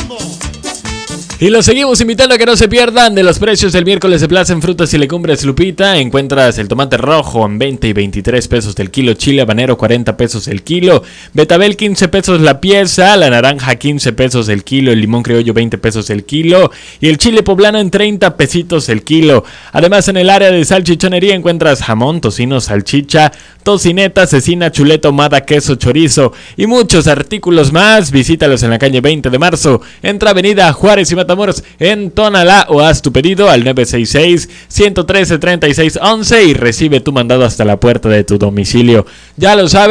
Y los seguimos invitando a que no se pierdan de los precios del miércoles de Plaza en Frutas y Legumbres Lupita. Encuentras el tomate rojo en 20 y 23 pesos el kilo, chile habanero 40 pesos el kilo, betabel 15 pesos la pieza, la naranja 15 pesos el kilo, el limón criollo 20 pesos el kilo y el chile poblano en 30 pesitos el kilo. Además, en el área de salchichonería encuentras jamón, tocino, salchicha, tocineta, cecina, chuleta ahumada, queso, chorizo y muchos artículos más. Visítalos en la calle 20 de marzo, entre Avenida Juárez y Matamoros en Tonalá, o haz tu pedido al 966-113-3611 y recibe tu mandado hasta la puerta de tu domicilio. Ya lo sabes.